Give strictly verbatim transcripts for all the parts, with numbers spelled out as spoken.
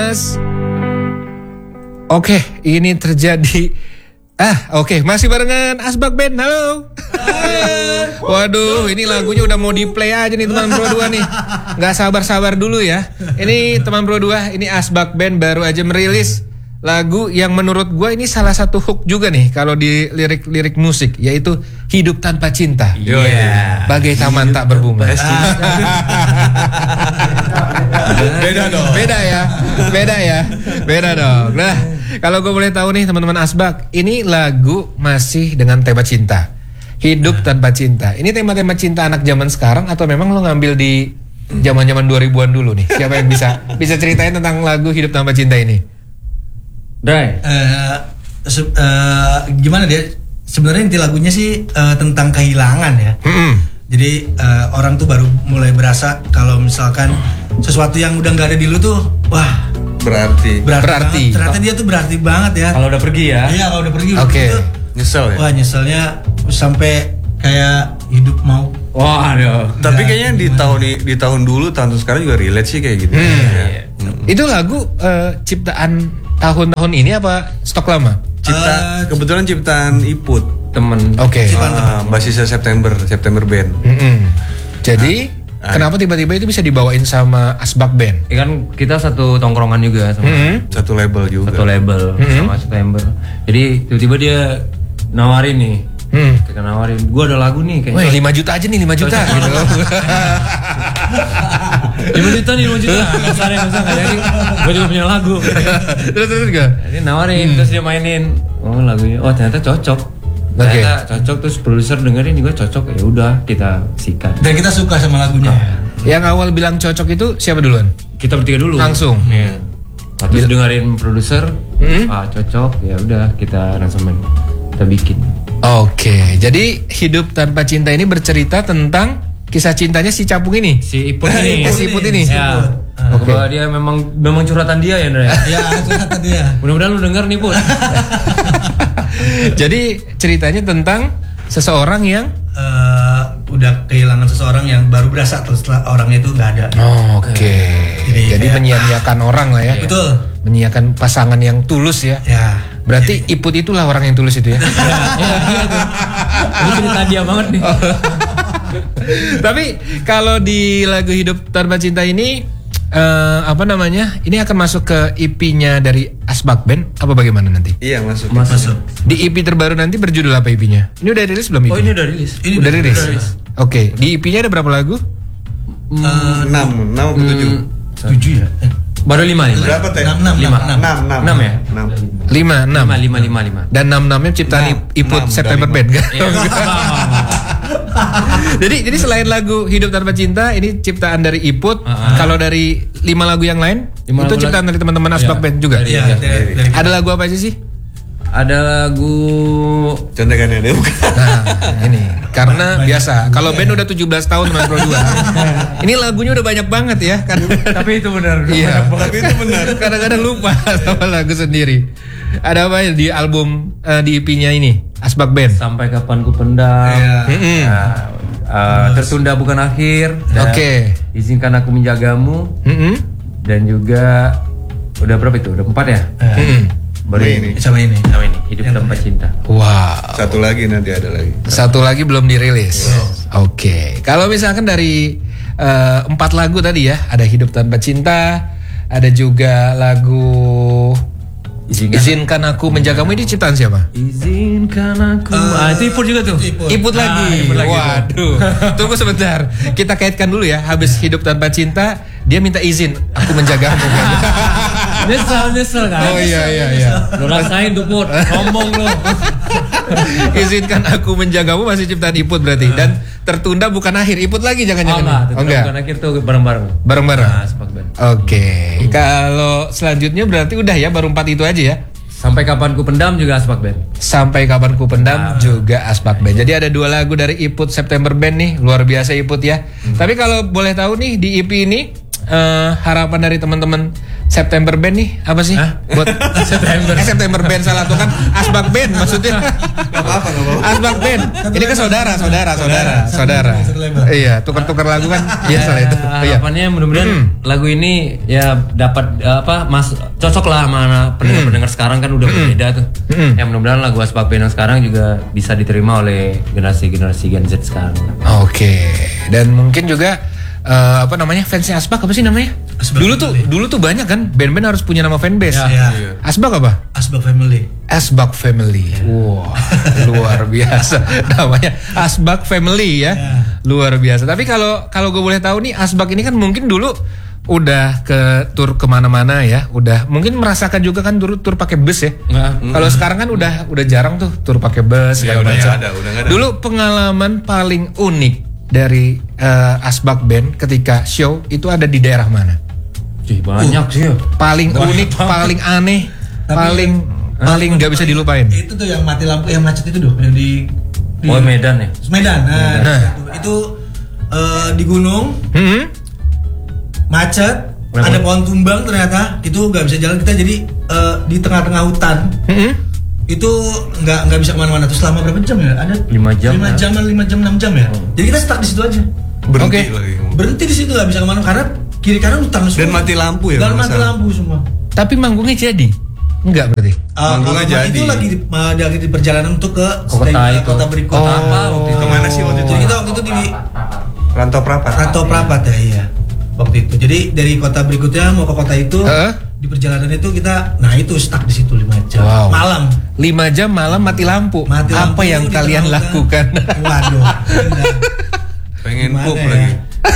Mas. Oke, ini terjadi. Ah, oke, masih barengan Asbak Band. Halo. Waduh, ini lagunya udah mau di play aja nih teman Pro dua nih. Nggak sabar-sabar dulu ya. Ini teman Pro dua, ini Asbak Band baru aja merilis lagu yang menurut gue ini salah satu hook juga nih kalau di lirik-lirik musik, yaitu Hidup Tanpa Cinta. Iya. Yeah. Bagai taman tak berbunga. Beda dong. Beda ya. Beda ya. Beda dong. Nah, kalau gue boleh tahu nih teman-teman Asbak, ini lagu masih dengan tema cinta. Hidup Tanpa Cinta. Ini tema-tema cinta anak zaman sekarang atau memang lo ngambil di zaman-zaman dua ribuan dulu nih? Siapa yang bisa bisa ceritain tentang lagu Hidup Tanpa Cinta ini? Dai, uh, se- uh, gimana dia? Sebenarnya inti lagunya sih uh, tentang kehilangan ya. Mm-hmm. Jadi uh, orang tuh baru mulai berasa kalau misalkan sesuatu yang udah nggak ada di lu tuh, wah berarti. Berarti. Berarti. Banget. Ternyata dia tuh berarti banget ya. Kalau udah pergi ya. Iya, kalau udah pergi. Oke. Okay. Nyesel ya. Wah nyeselnya sampai kayak hidup mau. Wah, aduh. Tapi kayaknya di tahun di tahun dulu tahun sekarang juga relate sih kayak gitu. Hmm. Ya. Hmm. Itu lagu uh, ciptaan tahun-tahun ini apa stok lama? Cipta uh, kebetulan ciptaan Iput, temen. Oke. Okay. Uh, basisnya September, September Band. Mm-hmm. Jadi nah, kenapa tiba-tiba itu bisa dibawain sama Asbak Band? Ya kan kita satu tongkrongan juga sama Mm-hmm. satu label juga. satu label Mm-hmm. sama September. Jadi tiba-tiba dia nawarin nih. Hmm. Kita nawarin, gue ada lagu nih kayaknya. Wah, lima juta aja nih, lima juta gitu. lima juta nih, lima juta. Kasarnya masa enggak jadi. Gue juga punya lagu. Terus terus enggak? Jadi nawarin, hmm. terus dia mainin. Oh, lagunya. Oh, ternyata cocok. Okay. Ternyata cocok, terus produser dengerin juga cocok. Ya udah, kita sikat. Dan kita suka sama lagunya. Yang awal bilang cocok itu siapa duluan? Kita bertiga dulu. Langsung. Iya. Terus dengerin produser, hmm? ah cocok. Ya udah, kita aransemen. Kita bikin. Oke, jadi Hidup Tanpa Cinta ini bercerita tentang kisah cintanya si Capung ini. Si Iput ini. Si Iput ini. Ya. Oke. Okay. Dia memang memang curhatan dia ya, Ndra. Ya, curhatan dia. Mudah-mudahan lu denger nih, Put. Jadi ceritanya tentang seseorang yang uh, udah kehilangan seseorang yang baru berasa setelah orangnya itu nggak ada. Oh, oke. Okay. Jadi, jadi kayak, menyia-nyiakan orang lah ya. Betul. Menyiakan pasangan yang tulus ya. Ya. Berarti jadi. Iput itulah orang yang tulus itu ya. Iya, iya tuh. Ini cerita dia banget nih. Oh. Tapi kalau di lagu Hidup Tanpa Cinta ini uh, apa namanya? Ini akan masuk ke E P-nya dari Asbak Band apa bagaimana nanti? Iya, masuk. Masuk. masuk. Di E P terbaru nanti berjudul apa E P-nya? Ini udah rilis belum E P? Oh, ini udah rilis. Ini udah rilis. Oke, okay. Di E P-nya ada berapa lagu? enam, enam atau tujuh? tujuh ya? Eh. Baru lima nih. Berapa teh? enam, enam, lima, enam, enam, enam ya? enam. lima, enam. lima, lima, lima, lima. Dan enam-enamnya ciptaan enam, Iput enam, September lima. Band kan? Iya. jadi jadi selain lagu Hidup Tanpa Cinta ini ciptaan dari Iput. Uh-huh. Kalau dari lima lagu yang lain Lima itu lagu ciptaan lagu. dari teman-teman Asbak Iya. Band juga. Iya, dari, dari Ada lagu apa aja sih? Ada lagu Contekannya deh bukan. Nah, ini karena banyak, biasa kalau band udah tujuh belas tahun teman Pro dua. Ini lagunya udah banyak banget ya kan. tapi itu benar. Iya, Tapi itu benar. Kadang-kadang lupa sama lagu sendiri. Ada apa ya di album uh, di E P-nya ini Asbak Band? Sampai Kapan Ku Pendam. Iya. Mm-hmm. Nah, uh, tertunda bukan akhir. Oke. Okay. Izinkan aku menjagamu. Mm-hmm. Dan juga udah berapa itu? Udah empat ya? Mm-hmm. Baru ini. sama ini. Sama ini. Hidup Tanpa Cinta. Wow. Satu lagi nanti ada lagi. Satu lagi belum dirilis. Oh. Oke. Okay. Kalau misalkan dari uh, empat lagu tadi ya, ada Hidup Tanpa Cinta, ada juga lagu Izinkan, Izinkan Aku Menjagamu, ini ciptaan siapa? Izinkan aku. Uh, ah, itu Iput juga tuh. Iput, Iput lagi. Ah, Iput lagi. Waduh. Tunggu sebentar. Kita kaitkan dulu ya. Habis Hidup Tanpa Cinta, dia minta izin aku menjagamu kan. Nyesel, nyesel kan? Oh iya iya iya. Lo rasain tuh Put, ngomong lo. Izinkan Aku Menjagamu masih ciptaan Iput berarti. Dan tertunda bukan akhir, Iput lagi jangan-jangan. Oh enggak, oh, enggak. bukan akhir tuh bareng-bareng. Bareng-bareng. Nah, Asbak Band. Oke. Okay. Kalau selanjutnya berarti udah ya, baru empat itu aja ya. Sampai Kapan Ku Pendam juga Asbak Band. Sampai Kapan Ku Pendam nah. juga Asbak Band. Jadi ada dua lagu dari Iput September Band nih, luar biasa Iput ya. Hmm. Tapi kalau boleh tahu nih di E P ini eh, harapan dari teman-teman September Band nih apa sih? Hah? Buat September. Eh, September Band salah tuh kan Asbak Band maksudnya. Gak apa-apa, gak apa-apa. Asbak Band. Ini kan saudara, saudara, saudara, saudara. Satu label. Iya, tukar-tukar lagu kan biasa lah itu. Iya. Harapannya mudah-mudahan Hmm. lagu ini ya dapat eh, apa mas cocok lah sama anak pendengar-pendengar sekarang kan udah berbeda tuh. Hmm. Ya mudah-mudahan lagu Asbak Band yang sekarang juga bisa diterima oleh generasi-generasi Gen Z sekarang. Oke. Dan mungkin juga eh, apa namanya fansnya Asbak apa sih namanya? Asbak dulu tuh Family. dulu tuh banyak kan band-band harus punya nama fanbase. Ya. Iya. Asbak apa? Asbak Family. Asbak Family. Wah, luar biasa namanya Asbak Family ya. Ya. Luar biasa. Tapi kalau kalau gue boleh tahu nih Asbak ini kan mungkin dulu udah ke tur kemana-mana ya, udah mungkin merasakan juga kan tur tur pakai bus ya. Nah, Kalau sekarang kan udah udah jarang tuh tur pakai bus. Ya, segala udah macam. nggak ada, udah nggak ada. Dulu pengalaman paling unik dari eh, Asbak Band ketika show itu ada di daerah mana? Cih, banyak sih ya. Paling unik, paling aneh, Tapi- paling paling nggak bisa dilupain. Itu tuh yang mati lampu yang macet itu tuh yang di, di Oh Medan ya. Medan. Nah, Nah. itu, itu eh, di gunung Hmm? macet, Berapa? ada pohon tumbang ternyata itu nggak bisa jalan kita jadi eh, di tengah-tengah hutan Hmm? itu nggak nggak bisa kemana-mana. Terus selama berapa jam ya? Ada Lima jam, lima ya? jam, lima jam, enam jam ya. Jadi kita stuck di situ aja. Berhenti Oke. lagi. Berhenti di situ nggak bisa kemana karena kiri kanan hutan semua. Dan mati lampu ya, Dan kalau mati nggak salah. lampu semua. Tapi manggungnya jadi? Enggak berarti? Ah, Manggungnya kalau jadi. Itu lagi di, uh, lagi di perjalanan untuk ke Kota stage, itu. kota berikutnya. Oh. Apa waktu itu? Kemana sih waktu itu? Jadi kita waktu itu di Rantau Prapat. Rantau Prapat ya, iya. Waktu itu. Jadi dari kota berikutnya mau ke kota itu, Heeh. di perjalanan itu kita, nah itu stuck di situ lima jam. Wow. Malam. lima jam malam mati lampu. Mati Apa lampu yang di kalian tengah lakukan? hutan. Waduh. Indah. Pengen Gimana pup ya? lagi.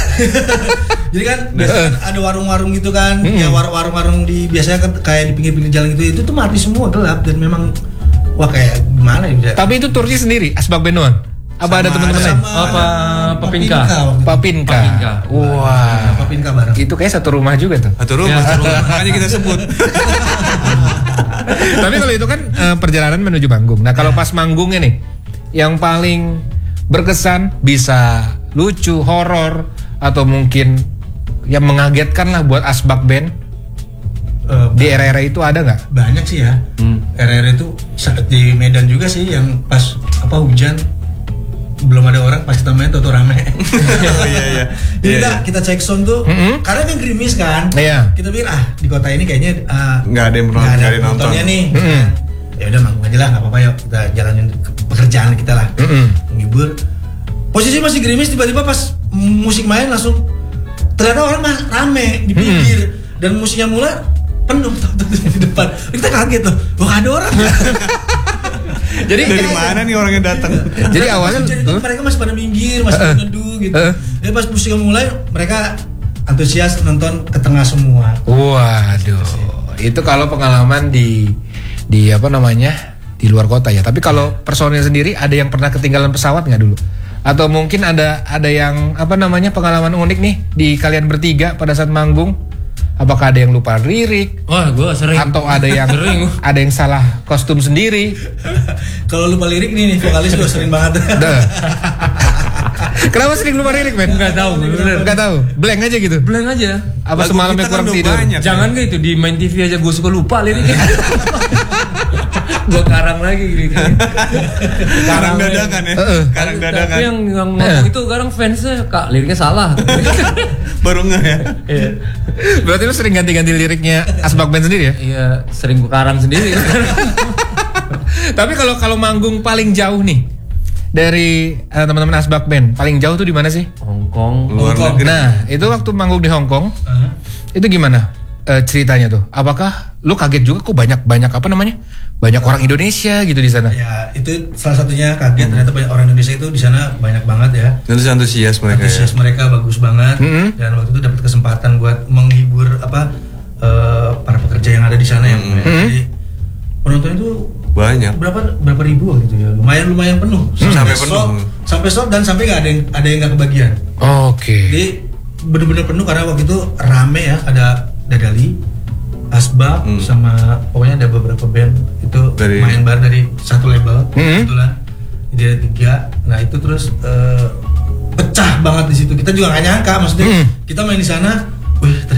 Jadi kan biasanya kan ada warung-warung gitu kan, ya war- warung-warung di biasanya kan kayak di pinggir-pinggir jalan gitu, itu tuh mati semua gelap dan memang wah kayak gimana ya bisa. Tapi itu turnya sendiri, Asbak Band doang? Apa ada Sama- teman-teman lain? sama Apa ada Papinka? waktu itu. Papinka. Papinka. Wah. Papinka bareng. Itu kayak satu rumah juga tuh. Satu rumah, Ya, satu rumah. Makanya kita sebut. Tapi kalau itu kan eh, perjalanan menuju manggung. Nah, kalau pas manggungnya nih, yang paling berkesan bisa lucu, horor, atau mungkin yang mengagetkan lah buat Asbak Band Eh, di era-era itu ada nggak? banyak sih ya. Hmm. R R itu saat di Medan juga sih yang pas apa hujan belum ada orang pas kita main tuh rame. Oh iya iya. Jadi Iya, kita, iya. kita cek sound tuh Mm-mm. karena kan gerimis kan. Iya. Kita pikir ah di kota ini kayaknya ah, Nggak ada yang nggak nonton, ada nggak ada yang nonton. penontonnya nih. Mm-mm. Ya udah manggung aja lah nggak apa-apa yuk kita jalanin ke- pekerjaan kita lah. Mm-mm. Menghibur. Posisi masih gerimis tiba-tiba pas musik main langsung ternyata orang mah rame di pinggir dan musiknya mulai penuh tuh, tuh, tuh, di depan. Kita kaget tuh. Wah ada orang. Jadi Dari mana nih orang yang datang? Jadi awalnya Jadi tuh mereka masih pada minggir, masih pada neduh gitu. Uh. Jadi pas musiknya mulai, mereka antusias nonton ke tengah semua. Waduh, itu kalau pengalaman di di apa namanya di luar kota ya. Tapi kalau personil sendiri ada yang pernah ketinggalan pesawat nggak dulu? Atau mungkin ada ada yang apa namanya pengalaman unik nih di kalian bertiga pada saat manggung? Apakah ada yang lupa lirik? Wah, gue sering. Atau ada yang Sering. ada yang salah kostum sendiri? Kalau lupa lirik nih, nih vokalis gue sering banget. Dah. Kenapa sering lupa lirik, men? Nggak tahu, bener. Nggak tahu. Blank aja gitu. Blank aja. Apa Lagu semalamnya kita kan kurang udah tidur? banyak. Jangan kayak itu di main T V aja gue suka lupa liriknya. Gue karang lagi gitu. Karang dadakan ya. Heeh. Karang dadakan. Tapi yang, yang ngomong itu sekarang fansnya kak liriknya salah. Baru nggak ya? Iya. Berarti lu sering ganti-ganti liriknya Asbak Band sendiri ya? Iya, sering gue karang sendiri. Tapi kalau kalau manggung paling jauh nih dari eh, teman-teman Asbak Band, paling jauh tuh di mana sih? Hongkong. Luar Hongkong. negeri. Nah, itu waktu manggung di Hong Kong, Hah? itu gimana eh, ceritanya tuh? Apakah lu kaget juga kok banyak-banyak apa namanya? Banyak orang Indonesia gitu di sana? Ya itu salah satunya kaget ternyata banyak orang Indonesia itu di sana banyak banget ya. Dan terus antusias mereka ya. Antusias mereka bagus banget Mm-hmm. dan waktu itu dapat kesempatan buat menghibur apa eh, para pekerja yang ada di sana yang Mm-hmm. jadi penontonnya itu Banyak. berapa berapa ribu gitu ya lumayan lumayan penuh Sampai sold- penuh. sampai sold dan sampai nggak ada yang ada yang nggak kebagian. Oke. Jadi bener-bener penuh karena waktu itu rame ya, ada Dadali, Asbak, Hmm. sama pokoknya ada beberapa band itu Dari- main bar dari satu label Hmm. kebetulan. Jadi ada tiga. Nah itu terus eh, pecah banget di situ. Kita juga nggak nyangka, maksudnya Hmm. kita main di sana, wih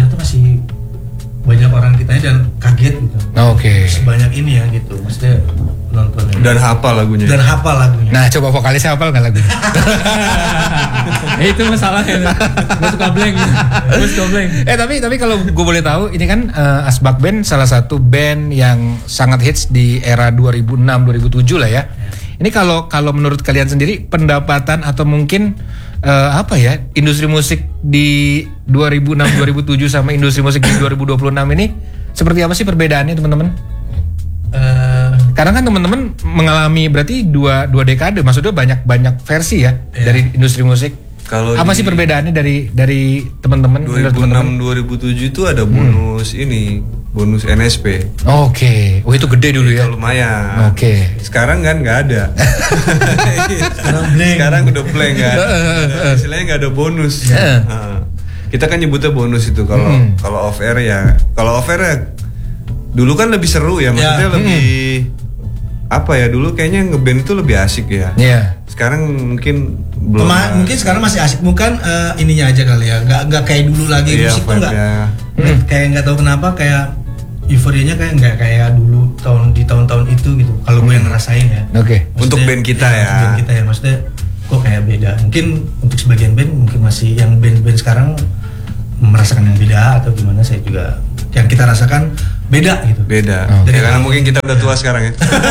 Oke. sebanyak ini ya gitu, maksudnya nontonnya. Dan hafal lagunya. Dan hafal lagunya. Nah, coba vokalisnya hafal nggak lagunya? Eh, itu masalahnya. Gue suka blank. Gue suka blank. Eh tapi tapi kalau gue boleh tahu, ini kan uh, Asbak Band salah satu band yang sangat hits di era dua ribu enam dua ribu tujuh lah ya. Ini kalau kalau menurut kalian sendiri pendapatan atau mungkin uh, apa ya, industri musik di dua ribu enam dua ribu tujuh sama industri musik di dua ribu dua puluh enam ini seperti apa sih perbedaannya teman-teman? Uh, Karena kan teman-teman mengalami berarti dua dua dekade, maksudnya banyak banyak versi ya Iya. dari industri musik. Kalau Apa di sih perbedaannya dari dari teman-teman? dua menurut ribu teman-teman? enam dua ribu tujuh itu ada bonus ini, bonus N S P. Oke, oh itu gede dulu ya. Itu lumayan. Oke. Sekarang kan nggak ada. Sekarang blank. Sekarang udah blank kan. Istilahnya nggak ada bonus. Iya. Nah, kita kan nyebutnya bonus itu kalau Hmm. kalau off air ya. Kalau off air ya dulu kan lebih seru ya, maksudnya Ya. lebih apa ya, dulu kayaknya ngeband itu lebih asik ya. Iya. Sekarang mungkin belum. Kema- mungkin sekarang masih asik, bukan eh, ininya aja kali ya, nggak nggak kayak dulu lagi. Iya, Musik tuh nggak vibe-nya. nggak- kayak nggak tahu kenapa kayak euforianya kayak nggak kayak dulu tahun di tahun-tahun itu gitu. Kalau gue yang ngerasain ya. Oke. Maksudnya- Untuk band kita ya. Untuk band kita ya, maksudnya kok kayak beda. Mungkin untuk sebagian band mungkin masih yang band-band sekarang merasakan yang beda atau gimana, saya juga yang kita rasakan beda gitu. Beda. Oke. Ya, karena mungkin kita udah tua sekarang ya.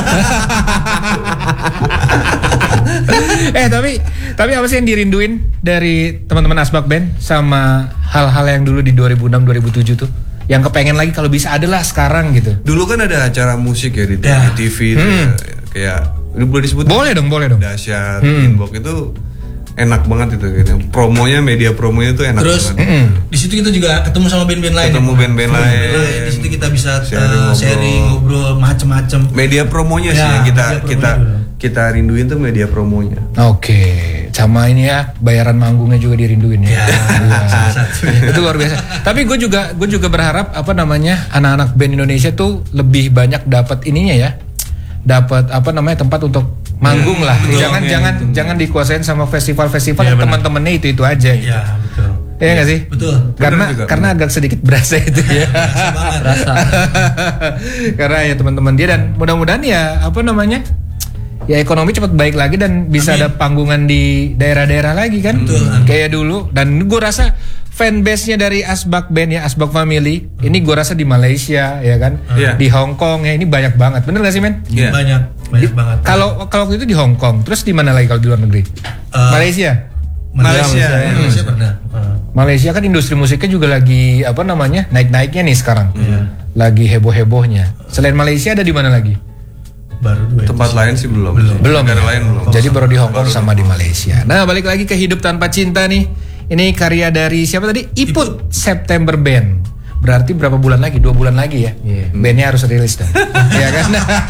eh tapi tapi apa sih yang dirinduin dari teman-teman Asbak Band sama hal-hal yang dulu di dua ribu enam dua ribu tujuh tuh? Yang kepengen lagi kalau bisa ada lah sekarang gitu. Dulu kan ada acara musik ya di Ya. T V itu Hmm. ya, kayak ini boleh disebut Boleh dong, boleh dong. Dahsyat, Hmm. Inbox itu enak banget itu gitu. Promonya, media promonya tuh enak Terus banget. Mm-mm. di situ kita juga ketemu sama band-band lain. Ketemu ya. band-band Ketemu lain. Di situ kita bisa Sharing, eh, ngobrol. sharing, ngobrol, macem-macem. Media promonya sih Ya, yang kita media promonya kita dulu. kita rinduin tuh media promonya. Oke, sama ini ya bayaran manggungnya juga dirinduin ya. Ya, Iya. salah satu. Itu luar biasa. Tapi gue juga gue juga berharap apa namanya anak-anak band Indonesia tuh lebih banyak dapat ininya ya, dapat apa namanya tempat untuk manggung lah. betul, jangan ya, jangan betul. jangan dikuasain sama festival-festival Ya, yang benar. teman-temannya itu itu aja. Gitu. Iya, betul. Iya nggak sih? Betul. Karena Benar juga, karena agak sedikit berasa itu ya. Rasa banget. Rasa. Karena ya teman-teman dia, dan mudah-mudahan ya apa namanya ya ekonomi cepat baik lagi dan bisa Amin. ada panggungan di daerah-daerah lagi kan. Betul, amin. Kayak dulu. Dan gue rasa fanbase-nya dari Asbak Band ya, Asbak Family ini gue rasa di Malaysia ya kan, Iya. di Hong Kong ya, ini banyak banget. Bener gak sih men? Iya. Banyak, banyak banget. Kalau kalau waktu itu di Hong Kong, terus di mana lagi kalau di luar negeri? Eh, Malaysia. Malaysia. Malaysia, Malaysia pernah. Eh, Malaysia kan industri musiknya juga lagi apa namanya naik-naiknya nih sekarang, lagi heboh-hebohnya. Selain Malaysia ada di mana lagi? baru dua. Tempat lain sih belum. Belum. Negara lain belum. Jadi baru di Hong Kong sama di Malaysia. Nah balik lagi ke Hidup Tanpa Cinta nih. Ini karya dari siapa tadi? Iput September Band. Berarti berapa bulan lagi? Dua bulan lagi ya. Iya. Bandnya harus rilis dong. Iya kan?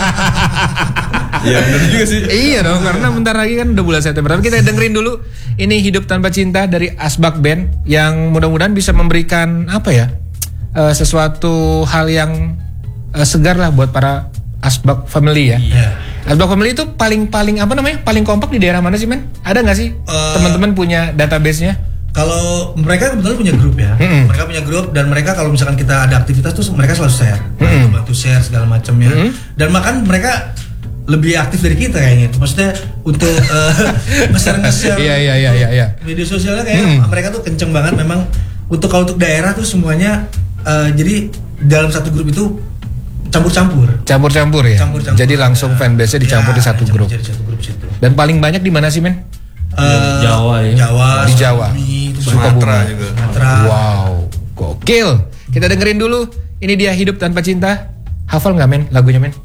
Iya benar juga sih. Iya dong, karena bentar lagi kan udah bulan September. Tapi kita dengerin dulu ini Hidup Tanpa Cinta dari Asbak Band yang mudah-mudahan bisa memberikan apa ya, eh, sesuatu hal yang eh, segar lah buat para Asbak Family ya. Iya. Asbak Family itu paling paling apa namanya, paling kompak di daerah mana sih men? Ada nggak sih Eh, teman-teman punya database-nya? Kalau mereka kebetulan punya grup ya, Mm-mm. mereka punya grup dan mereka kalau misalkan kita ada aktivitas tuh mereka selalu share, Mm-mm. bantu share segala macam ya. Mm-mm. Dan makan mereka lebih aktif dari kita kayaknya. Maksudnya untuk uh, nge-share Iya iya iya iya. iya. media sosialnya kayak Mm. mereka tuh kenceng banget memang. Untuk kalau untuk daerah tuh semuanya eh, jadi dalam satu grup itu campur-campur. Campur-campur ya. Campur-campur. Jadi langsung fanbase-nya dicampur Ya, di satu campur grup. Jadi satu grup situ. Dan paling banyak di mana sih men? Eh, Jawa ya. Jawa, Di Jawa. Sukabumi, terus Sumatera Sukabumi. juga. Sumatera. Wow, gokil. Kita dengerin dulu. Ini dia Hidup Tanpa Cinta. Hafal nggak men lagunya men?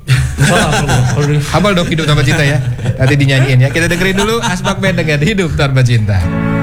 Hafal dong Hidup Tanpa Cinta ya. Nanti dinyanyiin ya. Kita dengerin dulu Asbak Band dengan Hidup Tanpa Cinta.